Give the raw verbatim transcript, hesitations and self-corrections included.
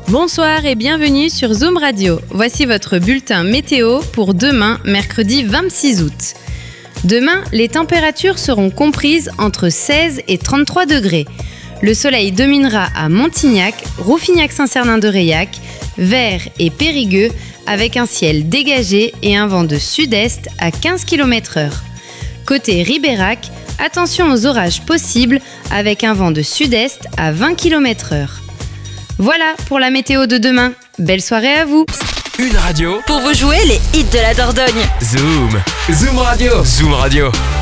Bonsoir et bienvenue sur Zoom Radio. Voici votre bulletin météo pour demain, mercredi vingt-six août. Demain, les températures seront comprises entre seize et trente-trois degrés. Le soleil dominera à Montignac, Rouffignac-Saint-Cernin-de-Reilhac, Vers et Périgueux avec un ciel dégagé et un vent de sud-est à quinze kilomètres heure. Côté Ribérac, attention aux orages possibles avec un vent de sud-est à vingt kilomètres heure. Voilà pour la météo de demain. Belle soirée à vous. Une radio pour vous jouer les hits de la Dordogne. Zoom. Zoom Radio. Zoom Radio.